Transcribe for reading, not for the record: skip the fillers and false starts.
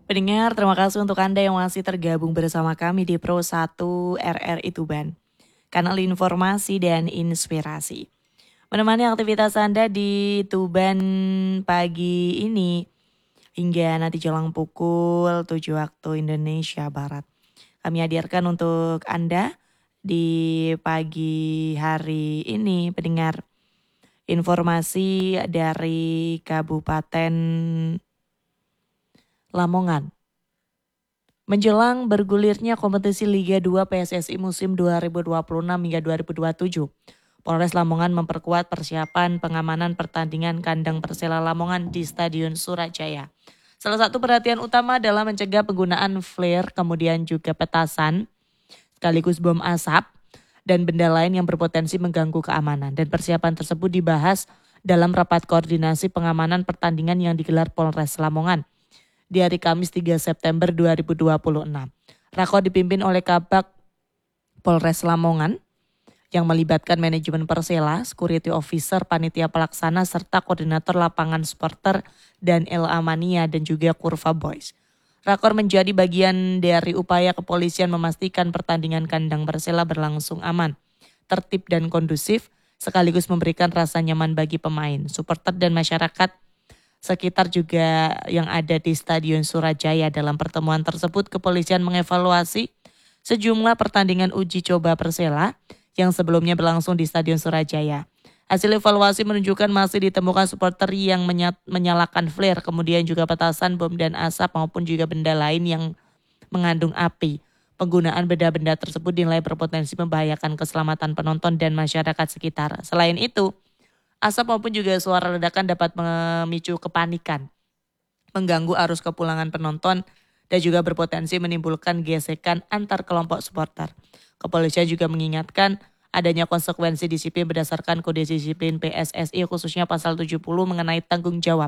Pendengar, terima kasih untuk Anda yang masih tergabung bersama kami di Pro 1 RRI Tuban, kanal informasi dan inspirasi. Menemani aktivitas Anda di Tuban pagi ini hingga nanti jelang pukul 7 waktu Indonesia Barat. Kami hadirkan untuk Anda di pagi hari ini, pendengar, informasi dari Kabupaten Lamongan. Menjelang bergulirnya kompetisi Liga 2 PSSI musim 2026 hingga 2027, Polres Lamongan memperkuat persiapan pengamanan pertandingan kandang Persela Lamongan di Stadion Surajaya. Salah satu perhatian utama adalah mencegah penggunaan flare, kemudian juga petasan, sekaligus bom asap, dan benda lain yang berpotensi mengganggu keamanan. Dan persiapan tersebut dibahas dalam rapat koordinasi pengamanan pertandingan yang digelar Polres Lamongan di hari Kamis 3 September 2026. Rakor dipimpin oleh Kabak Polres Lamongan yang melibatkan manajemen Persela, security officer, panitia pelaksana, serta koordinator lapangan supporter dan LA Mania dan juga Kurva Boys. Rakor menjadi bagian dari upaya kepolisian memastikan pertandingan kandang Persela berlangsung aman, tertib dan kondusif, sekaligus memberikan rasa nyaman bagi pemain, supporter dan masyarakat sekitar juga yang ada di Stadion Surajaya. Dalam pertemuan tersebut, kepolisian mengevaluasi sejumlah pertandingan uji coba Persela yang sebelumnya berlangsung di Stadion Surajaya. Hasil evaluasi menunjukkan masih ditemukan supporter yang menyalakan flare, kemudian juga petasan, bom dan asap maupun juga benda lain yang mengandung api. Penggunaan benda-benda tersebut dinilai berpotensi membahayakan keselamatan penonton dan masyarakat sekitar. Selain itu, asap maupun juga suara ledakan dapat memicu kepanikan, mengganggu arus kepulangan penonton, dan juga berpotensi menimbulkan gesekan antar kelompok supporter. Kepolisian juga mengingatkan adanya konsekuensi disiplin berdasarkan kode disiplin PSSI khususnya pasal 70 mengenai tanggung jawab